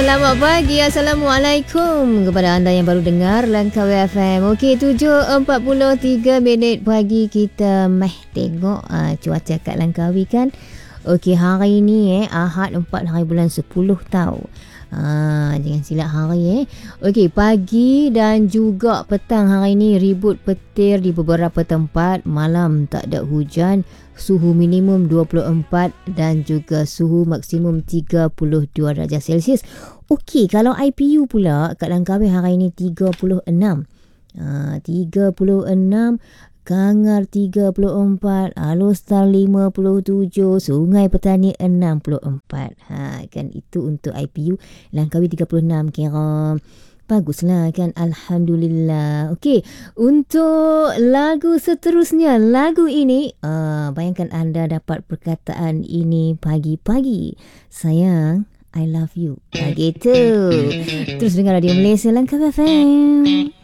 Selamat pagi, Assalamualaikum kepada anda yang baru dengar Langkawi FM. Okey, 7.43 minit pagi kita tengok cuaca kat Langkawi kan. Okey, hari ni Ahad 4 hari bulan 10 tau. Jangan silap hari Okey, pagi dan juga petang hari ni ribut petir di beberapa tempat. Malam tak ada hujan. Suhu minimum 24 dan juga suhu maksimum 32 darjah Celsius. Okey, kalau IPU pula kat Langkawi hari ni 36. 36, Kangar 34, Alostar 57, Sungai Petani 64. Kan itu untuk IPU. Langkawi 36 kira baguslah kan, Alhamdulillah. Okey, untuk lagu seterusnya, lagu ini bayangkan anda dapat perkataan ini pagi-pagi. Sayang, I love you. Gitu. Terus dengar Radio Malaysia Langkawi FM.